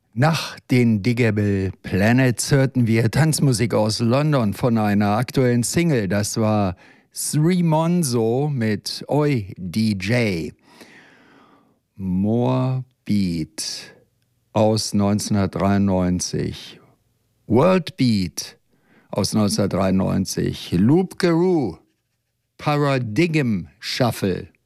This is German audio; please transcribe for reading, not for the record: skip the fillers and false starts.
Nach den Digable Planets hörten wir Tanzmusik aus London von einer aktuellen Single. Das war Sri Monzo mit Oi DJ. More Beat aus 1993. World Beat aus 1993. Loop Garou. Paradigm Shuffle